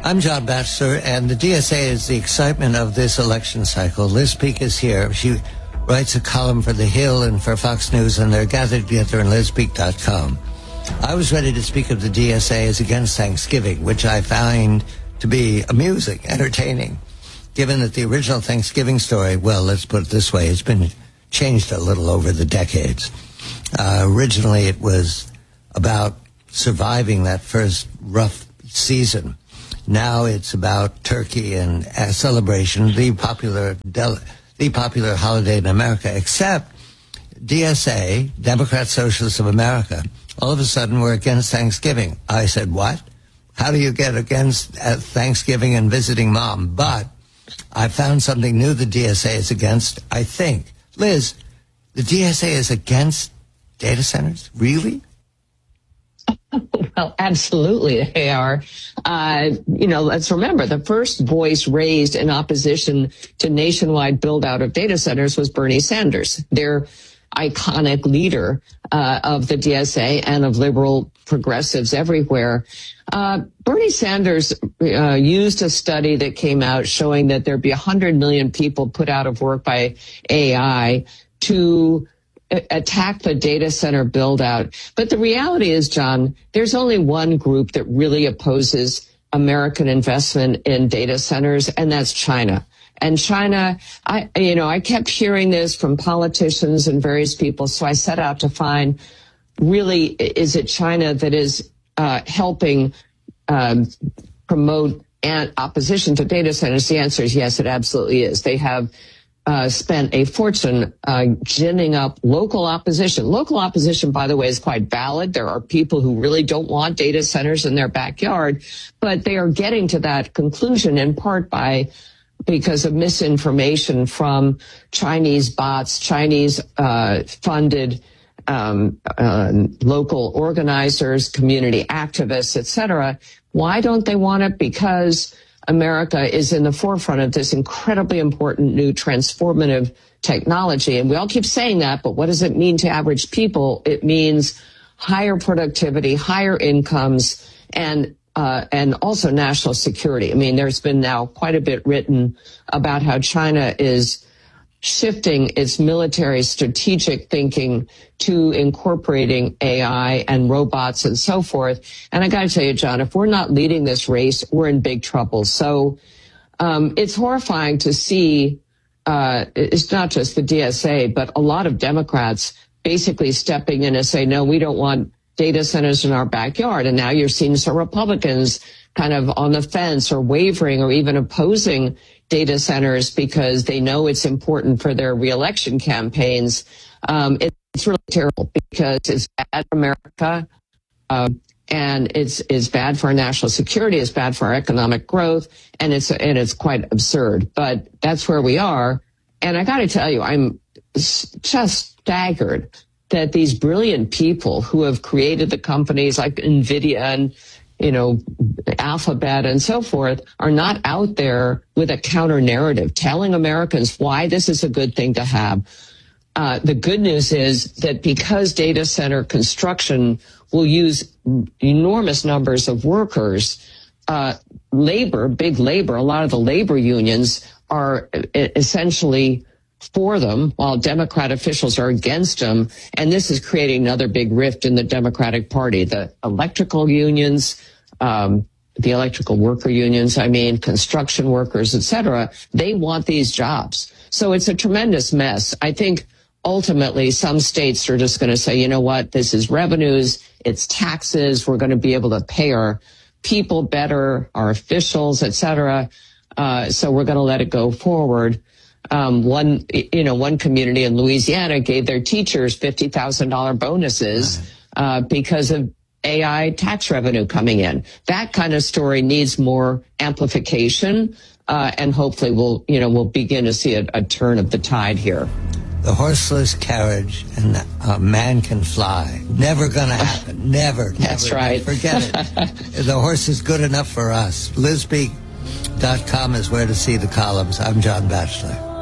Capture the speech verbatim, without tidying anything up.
I'm John Batchelor, and the D S A is the excitement of this election cycle. Liz Peek is here. She writes a column for The Hill and for Fox News, and they're gathered together on liz peek dot com. I was ready to speak of the D S A as against Thanksgiving, which I find to be amusing, entertaining, given that the original Thanksgiving story, well, let's put it this way, it's been changed a little over the decades. Uh, originally, it was about surviving that first rough season. Now it's about turkey and a celebration, the popular del- the popular holiday in America, except D S A, Democrat Socialists of America, all of a sudden were against Thanksgiving. I said, what? How do you get against uh, Thanksgiving and visiting mom? But I found something new the D S A is against, I think. Liz, the D S A is against data centers? Really? Well, absolutely they are. Uh, you know, let's remember the first voice raised in opposition to nationwide build out of data centers was Bernie Sanders, their iconic leader uh, of the D S A and of liberal progressives everywhere. Uh, Bernie Sanders uh, used a study that came out showing that there'd be one hundred million people put out of work by A I to attack the data center build out. But the reality is, John, there's only one group that really opposes American investment in data centers, and that's China. And China, I, you know, I kept hearing this from politicians and various people. So I set out to find, really, is it China that is uh, helping um, promote an opposition to data centers? The answer is yes, it absolutely is. They have Uh, spent a fortune uh, ginning up local opposition. Local opposition, by the way, is quite valid. There are people who really don't want data centers in their backyard, but they are getting to that conclusion in part by because of misinformation from Chinese bots, Chinese uh, funded um, uh, local organizers, community activists, et cetera. Why don't they want it? Because America is in the forefront of this incredibly important new transformative technology. And we all keep saying that, but what does it mean to average people? It means higher productivity, higher incomes, and uh, and also national security. I mean, there's been now quite a bit written about how China is shifting its military strategic thinking to incorporating A I and robots and so forth. And I got to tell you, John, if we're not leading this race, we're in big trouble. So um, it's horrifying to see, uh, it's not just the D S A, but a lot of Democrats basically stepping in and say, no, we don't want data centers in our backyard. And now you're seeing some Republicans kind of on the fence or wavering or even opposing data centers because they know it's important for their reelection campaigns. Um, it's really terrible because it's bad for America, uh, and it's it's bad for our national security, it's bad for our economic growth, and it's and it's quite absurd. But that's where we are. And I got to tell you, I'm just staggered that these brilliant people who have created the companies like NVIDIA and you know, Alphabet and so forth are not out there with a counter narrative telling Americans why this is a good thing to have. Uh, the good news is that because data center construction will use enormous numbers of workers, uh, labor, big labor, a lot of the labor unions are essentially for them, while Democrat officials are against them. And this is creating another big rift in the Democratic Party. The electrical unions, um, the electrical worker unions, I mean, construction workers, et cetera, they want these jobs. So it's a tremendous mess. I think ultimately some states are just going to say, you know what, this is revenues, it's taxes, we're going to be able to pay our people better, our officials, et cetera. Uh, so we're going to let it go forward. Um, one, you know, one community in Louisiana gave their teachers fifty thousand dollars bonuses uh, because of A I tax revenue coming in. That kind of story needs more amplification, uh, and hopefully we'll, you know, we'll begin to see a, a turn of the tide here. The horseless carriage and a man can fly. Never going to happen. Never. That's never. right. Forget it. The horse is good enough for us. liz peek dot com is where to see the columns. I'm John Batchelor.